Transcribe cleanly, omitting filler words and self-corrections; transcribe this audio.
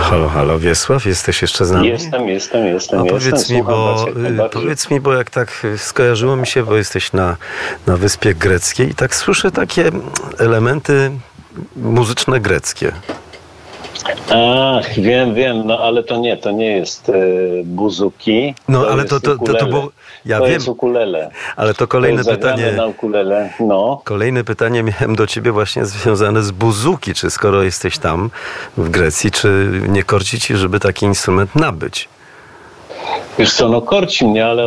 Halo, halo, Wiesław, jesteś jeszcze z nami? Jestem. Powiedz mi, bo jak tak skojarzyło mi się, bo jesteś na Wyspie Greckiej i tak słyszę takie elementy muzyczne greckie. Ach, wiem, no ale to nie jest buzuki. No ale to było, ja wiem, jest ukulele. ale to kolejne pytanie. Na ukulele, no. Kolejne pytanie miałem do ciebie właśnie związane z buzuki. Czy skoro jesteś tam w Grecji, czy nie korci ci, żeby taki instrument nabyć? Wiesz co, no korci mnie, ale